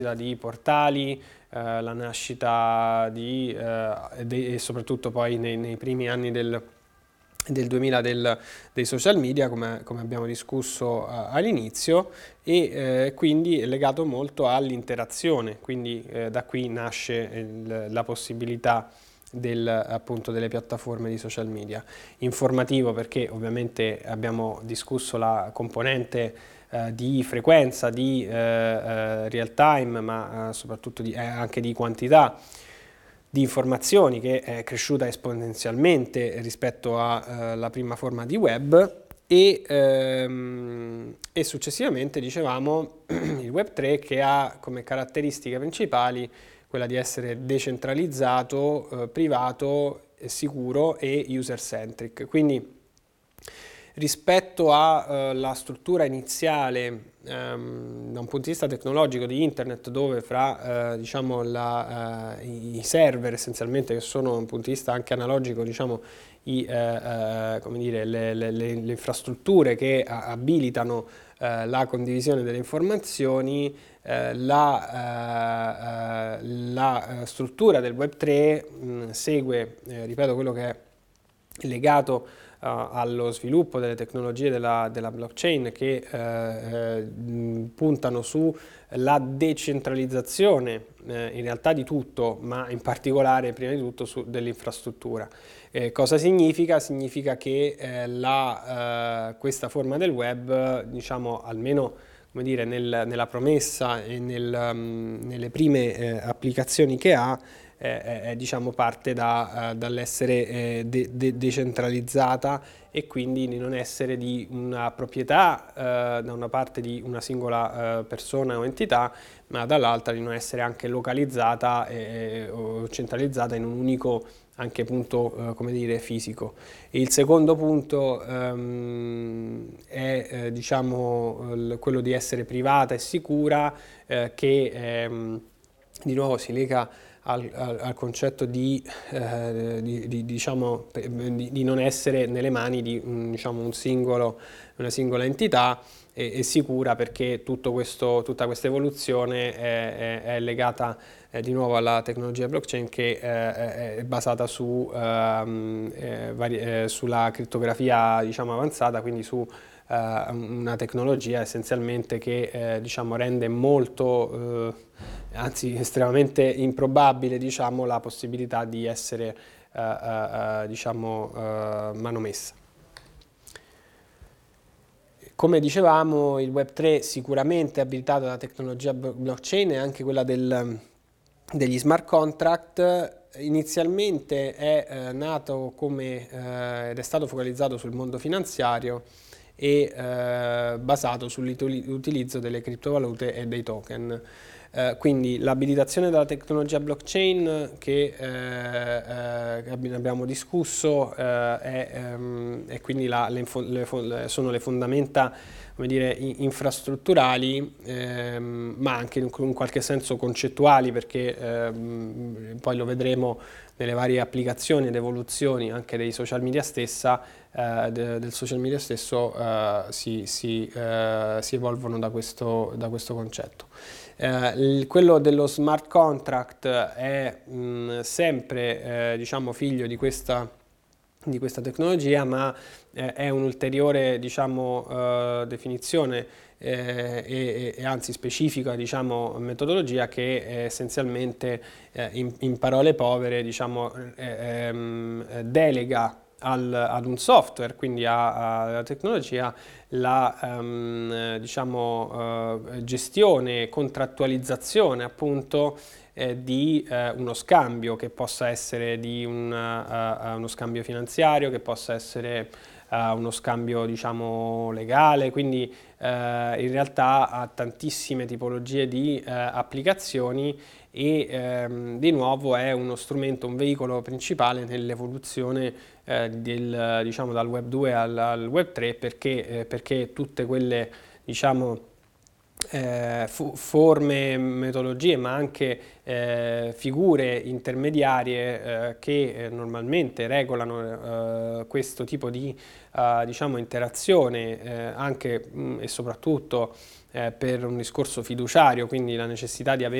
di portali, la nascita e soprattutto poi nei primi anni del 2000 dei social media, come abbiamo discusso all'inizio, e quindi è legato molto all'interazione, quindi da qui nasce la possibilità appunto delle piattaforme di social media. Informativo perché ovviamente abbiamo discusso la componente di frequenza, di real time, ma soprattutto anche di quantità di informazioni, che è cresciuta esponenzialmente rispetto alla prima forma di web, e successivamente dicevamo il web 3 che ha come caratteristiche principali quella di essere decentralizzato, privato, sicuro e user-centric. Quindi rispetto alla struttura iniziale da un punto di vista tecnologico di internet, dove fra diciamo i server essenzialmente, che sono da un punto di vista anche analogico, diciamo, come dire, le infrastrutture che abilitano la condivisione delle informazioni, la struttura del Web 3 segue, ripeto, quello che è legato allo sviluppo delle tecnologie della blockchain, che puntano sulla decentralizzazione in realtà di tutto, ma in particolare prima di tutto dell'infrastruttura. Cosa significa? Significa che questa forma del web, diciamo, almeno come dire, nella promessa e nelle prime applicazioni che ha, diciamo, parte dall'essere decentralizzata, e quindi di non essere di una proprietà da una parte di una singola persona o entità, ma dall'altra di non essere anche localizzata o centralizzata in un unico anche punto come dire fisico. E il secondo punto è diciamo quello di essere privata e sicura, che di nuovo si lega al concetto diciamo, di non essere nelle mani di diciamo, una singola entità, e sicura, perché tutta questa evoluzione è legata di nuovo alla tecnologia blockchain, che è basata sulla crittografia, diciamo, avanzata, quindi su una tecnologia essenzialmente che diciamo, rende molto anzi estremamente improbabile, diciamo, la possibilità di essere diciamo, manomessa. Come dicevamo, il Web3 sicuramente è abilitato dalla tecnologia blockchain e anche quella degli smart contract. Inizialmente è nato ed è stato focalizzato sul mondo finanziario e basato sull'utilizzo delle criptovalute e dei token. Quindi l'abilitazione della tecnologia blockchain, che abbiamo discusso, e quindi sono le fondamenta, come dire, infrastrutturali, ma anche in qualche senso concettuali, perché poi lo vedremo nelle varie applicazioni ed evoluzioni anche dei social media del social media stesso, si evolvono da questo concetto. Quello dello smart contract è sempre diciamo, figlio di questa tecnologia, ma è un'ulteriore, diciamo, definizione e anzi specifica, diciamo, metodologia, che essenzialmente in parole povere, diciamo, delega ad un software, quindi alla tecnologia, la diciamo, gestione e contrattualizzazione appunto di uno scambio, che possa essere di uno scambio finanziario, che possa essere uno scambio, diciamo, legale. Quindi in realtà ha tantissime tipologie di applicazioni, e di nuovo è uno strumento, un veicolo principale nell'evoluzione diciamo, dal Web 2 al Web 3, perché tutte quelle, diciamo, forme, metodologie, ma anche figure intermediarie che normalmente regolano questo tipo di diciamo, interazione, anche e soprattutto per un discorso fiduciario, quindi la necessità di avere